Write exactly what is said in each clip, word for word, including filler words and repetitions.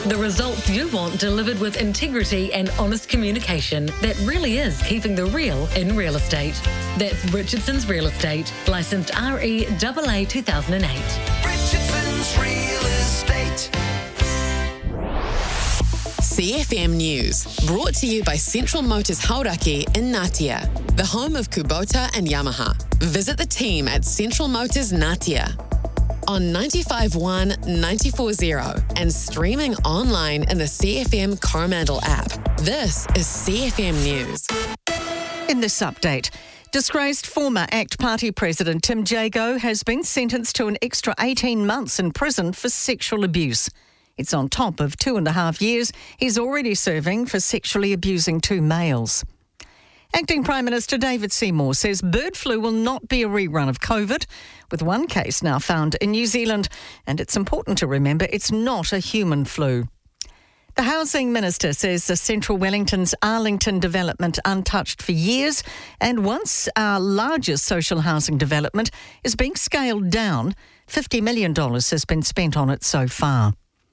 The results you want delivered with integrity and honest communication that really is keeping the real in real estate. That's Richardson's Real Estate, licensed R E A A two thousand eight. Richardson's Real Estate. C F M News, brought to you by Central Motors Hauraki in Ngatea, the home of Kubota and Yamaha. Visit the team at Central Motors Ngatea on ninety-five point one, ninety-four point zero and streaming online in the C F M Coromandel app. This is C F M News. In this update, disgraced former ACT Party President Tim Jago has been sentenced to an extra eighteen months in prison for sexual abuse. It's on top of two and a half years he's already serving for sexually abusing two males. Acting Prime Minister David Seymour says bird flu will not be a rerun of COVID, with one case now found in New Zealand, and it's important to remember it's not a human flu. The Housing Minister says the Central Wellington's Arlington development untouched for years, and once our largest social housing development is being scaled down, fifty million dollars has been spent on it so far.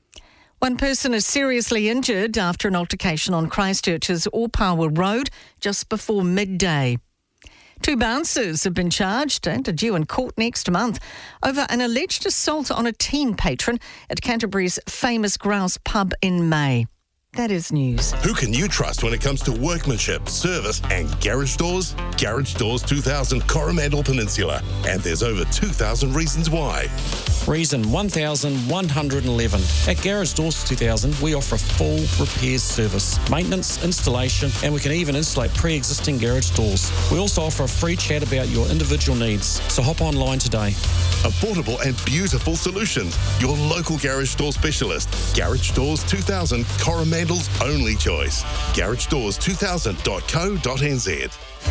One person is seriously injured after an altercation on Christchurch's Opawa Road just before midday. Two bouncers have been charged and are due in court next month over an alleged assault on a teen patron at Canterbury's famous Grouse pub in May. That is news. Who can you trust when it comes to workmanship, service and garage doors? Garage Doors two thousand Coromandel Peninsula. And there's over two thousand reasons why. Reason one thousand one hundred eleven. At Garage Doors two thousand, we offer a full repairs service, maintenance, installation, and we can even insulate pre-existing garage doors. We also offer a free chat about your individual needs, so hop online today. Affordable and beautiful solutions. Your local garage door specialist. Garage Doors two thousand, Coromandel's only choice. garage doors two thousand dot co dot n z.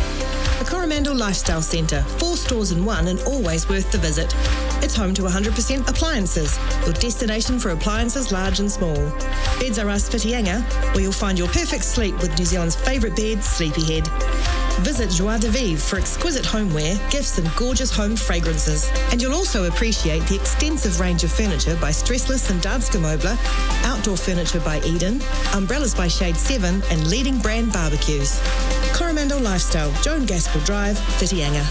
The Coromandel Lifestyle Centre, four stores in one and always worth the visit. It's home to one hundred percent appliances, your destination for appliances large and small. Beds R Us Whitianga, where you'll find your perfect sleep with New Zealand's favourite bed, Sleepyhead. Visit Joie de Vivre for exquisite homeware, gifts and gorgeous home fragrances. And you'll also appreciate the extensive range of furniture by Stressless and Danske Möbler, outdoor furniture by Eden, umbrellas by Shade seven and leading brand barbecues. Coromandel Lifestyle, Joan Gaskell Drive, Whitianga.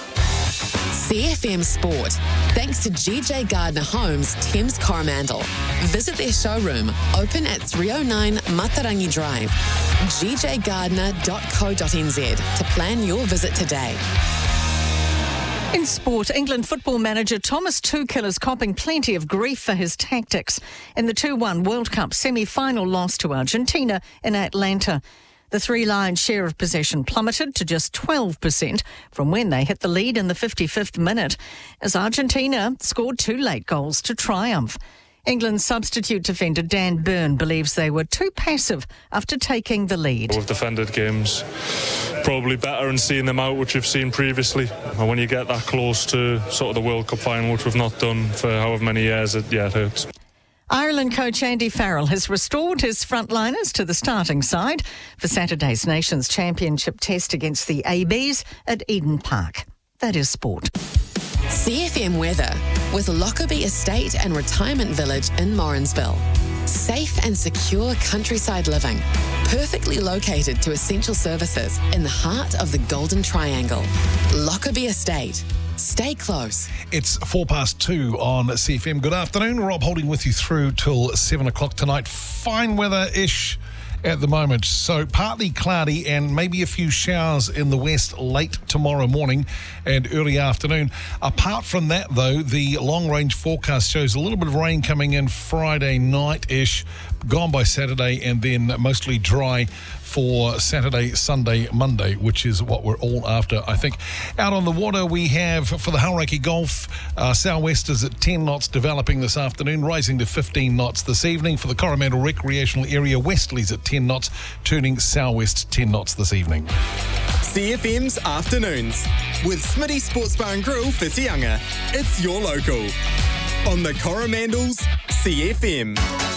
C F M Sport, thanks to G J Gardner Homes, Thames Coromandel. Visit their showroom, open at three oh nine Matarangi Drive, g j gardner dot co dot n z to plan your visit today. In sport, England football manager Thomas Tuchel is copping plenty of grief for his tactics in the two one World Cup semi-final loss to Argentina in Atlanta. The Three Lions' share of possession plummeted to just twelve percent from when they hit the lead in the fifty-fifth minute, as Argentina scored two late goals to triumph. England's substitute defender Dan Burn believes they were too passive after taking the lead. We've defended games probably better and seeing them out, which we've seen previously. And when you get that close to sort of the World Cup final, which we've not done for however many years, it, yeah, it hurts. Ireland coach Andy Farrell has restored his frontliners to the starting side for Saturday's Nations Championship test against the A Bs at Eden Park. That is sport. C F M weather with Lockerbie Estate and Retirement Village in Morrinsville. Safe and secure countryside living, perfectly located to essential services in the heart of the Golden Triangle. Lockerbie Estate. Stay close. It's four past two on C F M. Good afternoon. Rob Holding with you through till seven o'clock tonight. Fine weather-ish at the moment. So partly cloudy and maybe a few showers in the west late tomorrow morning and early afternoon. Apart from that, though, the long-range forecast shows a little bit of rain coming in Friday night-ish, gone by Saturday, and then mostly dry for Saturday, Sunday, Monday, which is what we're all after, I think. Out on the water, we have, for the Hauraki Gulf, uh, sou'westers at ten knots developing this afternoon, rising to fifteen knots this evening. For the Coromandel Recreational Area, westerlies at ten knots, turning sou'west ten knots this evening. C F M's Afternoons with Smitty Sports Bar and Grill, Whitianga. It's your local. On the Coromandel's C F M.